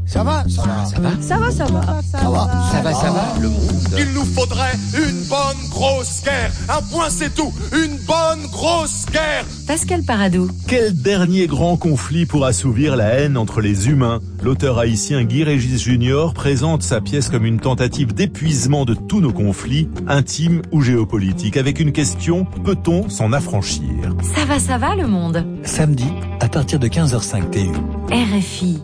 Ça va, ça va. Ça va, ça va. Ça va, ça va. Ça va, ça va. Le monde. Il nous faudrait une bonne grosse guerre. Un point, c'est tout. Une bonne grosse guerre. Pascal Paradou. Quel dernier grand conflit pour assouvir la haine entre les humains? L'auteur haïtien Guy Régis Junior présente sa pièce comme une tentative d'épuisement de tous nos conflits, intimes ou géopolitiques, avec une question: peut-on s'en affranchir? Ça va le monde. Samedi, à partir de 15h05 TU. RFI.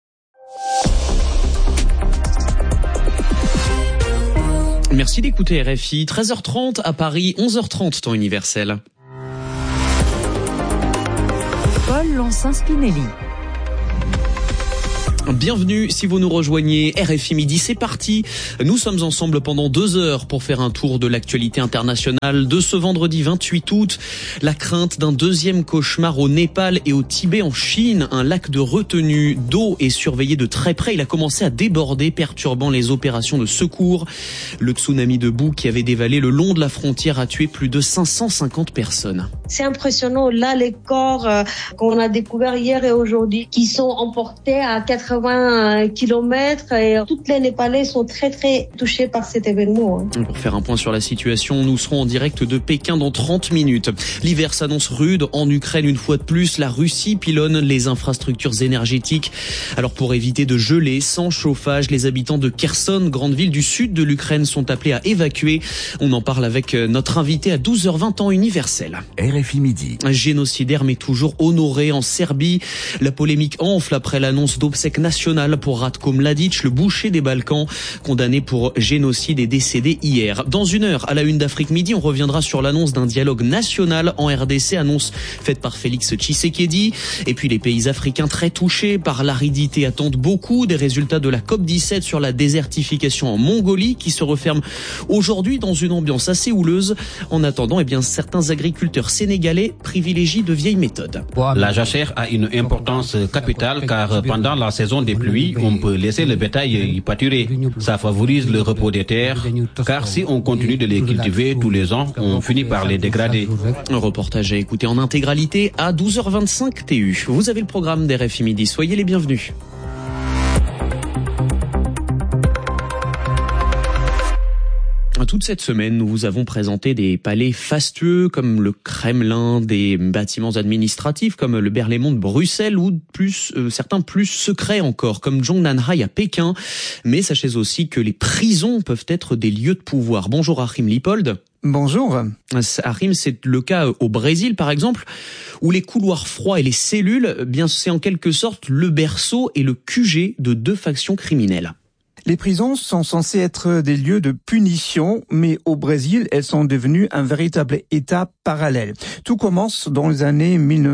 Merci d'écouter RFI, 13h30 à Paris, 11h30 temps universel. Paul Lancin-Spinelli. Bienvenue si vous nous rejoignez, RFI Midi, c'est parti. Nous sommes ensemble pendant 2 heures pour faire un tour de l'actualité internationale de ce vendredi 28 août. La crainte d'un deuxième cauchemar au Népal et au Tibet en Chine. Un lac de retenue d'eau est surveillé de très près. Il a commencé à déborder, perturbant les opérations de secours. Le tsunami de boue qui avait dévalé le long de la frontière a tué plus de 550 personnes. C'est impressionnant, là, les corps qu'on a découverts hier et aujourd'hui, qui sont emportés à 80 kilomètres, et toutes les Népalais sont très très touchés par cet événement. Pour faire un point sur la situation, nous serons en direct de Pékin dans 30 minutes. L'hiver s'annonce rude en Ukraine une fois de plus. La Russie pilonne les infrastructures énergétiques. Alors pour éviter de geler sans chauffage, les habitants de Kherson, grande ville du sud de l'Ukraine, sont appelés à évacuer. On en parle avec notre invité à 12h20 temps universel. RFI Midi. Un génocidaire mais toujours honoré en Serbie. La polémique enfle après l'annonce d'obsèques nationales pour Ratko Mladic, le boucher des Balkans, condamné pour génocide et décédé hier. Dans 1 heure, à la une d'Afrique Midi, on reviendra sur l'annonce d'un dialogue national en RDC, annonce faite par Félix Tshisekedi. Et puis les pays africains très touchés par l'aridité attendent beaucoup des résultats de la COP17 sur la désertification en Mongolie qui se referme aujourd'hui dans une ambiance assez houleuse. En attendant, certains agriculteurs sénégalais privilégient de vieilles méthodes. La jachère a une importance capitale car pendant la saison des pluies, on peut laisser le bétail y pâturer. Ça favorise le repos des terres, car si on continue de les cultiver tous les ans, on finit par les dégrader. Un reportage à écouter en intégralité à 12h25 TU. Vous avez le programme d'RFI Midi, soyez les bienvenus. Toute cette semaine, nous vous avons présenté des palais fastueux comme le Kremlin, des bâtiments administratifs comme le Berlaymont de Bruxelles ou certains plus secrets encore comme Zhongnanhai à Pékin. Mais sachez aussi que les prisons peuvent être des lieux de pouvoir. Bonjour Achim Lippold. Bonjour. Achim, c'est le cas au Brésil par exemple, où les couloirs froids et les cellules, c'est en quelque sorte le berceau et le QG de 2 factions criminelles. Les prisons sont censées être des lieux de punition, mais au Brésil, elles sont devenues un véritable État parallèle. Tout commence dans les années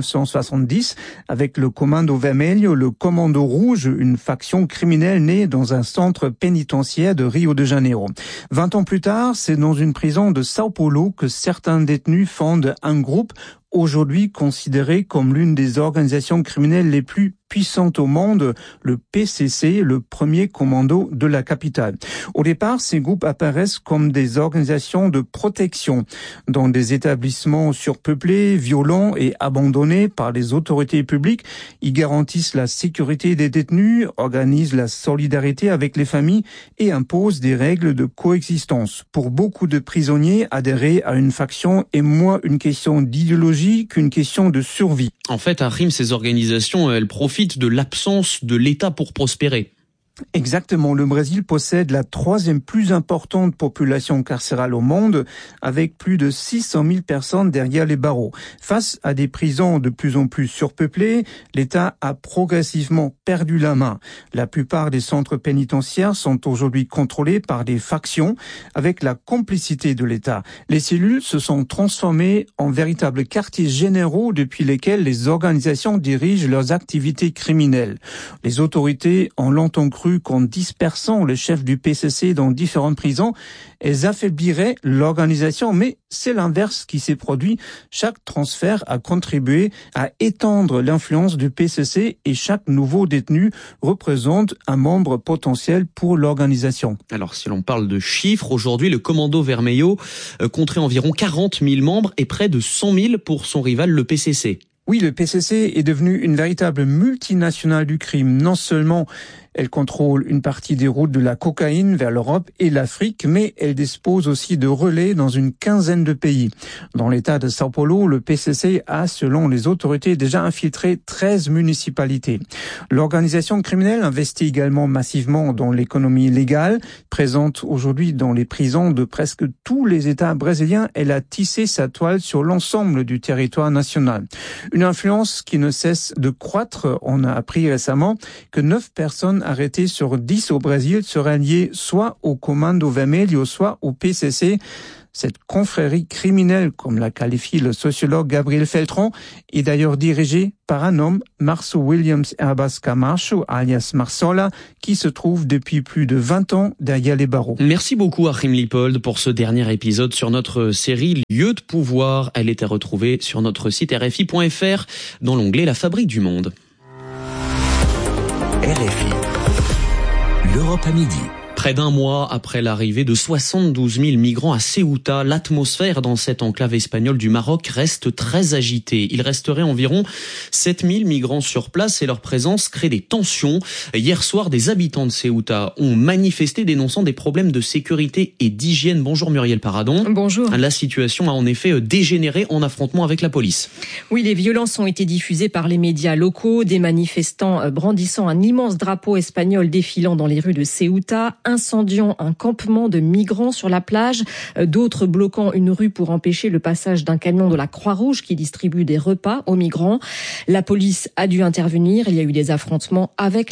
1970 avec le Comando Vermelho, le Commando Rouge, une faction criminelle née dans un centre pénitentiaire de Rio de Janeiro. 20 ans plus tard, c'est dans une prison de Sao Paulo que certains détenus fondent un groupe aujourd'hui considéré comme l'une des organisations criminelles les plus puissantes au monde, le PCC, le premier commando de la capitale. Au départ, ces groupes apparaissent comme des organisations de protection dans des établissements surpeuplés, violents et abandonnés par les autorités publiques. Ils garantissent la sécurité des détenus, organisent la solidarité avec les familles et imposent des règles de coexistence. Pour beaucoup de prisonniers, adhérer à une faction est moins une question d'idéologie qu'une question de survie. En fait, Achim, ces organisations, elles profitent de l'absence de l'État pour prospérer. Exactement. Le Brésil possède la 3e plus importante population carcérale au monde, avec plus de 600 000 personnes derrière les barreaux. Face à des prisons de plus en plus surpeuplées, l'État a progressivement perdu la main. La plupart des centres pénitentiaires sont aujourd'hui contrôlés par des factions avec la complicité de l'État. Les cellules se sont transformées en véritables quartiers généraux depuis lesquels les organisations dirigent leurs activités criminelles. Les autorités ont longtemps cru qu'en dispersant le chef du PCC dans différentes prisons, elles affaibliraient l'organisation, mais c'est l'inverse qui s'est produit. Chaque transfert a contribué à étendre l'influence du PCC et chaque nouveau détenu représente un membre potentiel pour l'organisation. Alors si l'on parle de chiffres, aujourd'hui le Commando Vermelho compterait environ 40 000 membres et près de 100 000 pour son rival le PCC. Oui, le PCC est devenu une véritable multinationale du crime. Non seulement Elle contrôle une partie des routes de la cocaïne vers l'Europe et l'Afrique, mais elle dispose aussi de relais dans une quinzaine de pays. Dans l'état de São Paulo, le PCC a, selon les autorités, déjà infiltré 13 municipalités. L'organisation criminelle investit également massivement dans l'économie légale. Présente aujourd'hui dans les prisons de presque tous les États brésiliens, elle a tissé sa toile sur l'ensemble du territoire national. Une influence qui ne cesse de croître. On a appris récemment que 9 personnes arrêtées sur 10 au Brésil seraient liées soit au Comando Vermelho, soit au PCC. Cette confrérie criminelle, comme la qualifie le sociologue Gabriel Feltron, est d'ailleurs dirigée par un homme, Março Williams Herbas Camacho, alias Marsola, qui se trouve depuis plus de 20 ans derrière les barreaux. Merci beaucoup Achim Lippold pour ce dernier épisode sur notre série Lieux de pouvoir. Elle est à retrouver sur notre site rfi.fr dans l'onglet La Fabrique du Monde. RFI. L'Europe à midi. Près d'un mois après l'arrivée de 72 000 migrants à Ceuta, l'atmosphère dans cette enclave espagnole du Maroc reste très agitée. Il resterait environ 7 000 migrants sur place et leur présence crée des tensions. Hier soir, des habitants de Ceuta ont manifesté dénonçant des problèmes de sécurité et d'hygiène. Bonjour Muriel Paradon. Bonjour. La situation a en effet dégénéré en affrontement avec la police. Oui, les violences ont été diffusées par les médias locaux, des manifestants brandissant un immense drapeau espagnol défilant dans les rues de Ceuta, incendiant un campement de migrants sur la plage, d'autres bloquant une rue pour empêcher le passage d'un camion de la Croix-Rouge qui distribue des repas aux migrants. La police a dû intervenir, il y a eu des affrontements avec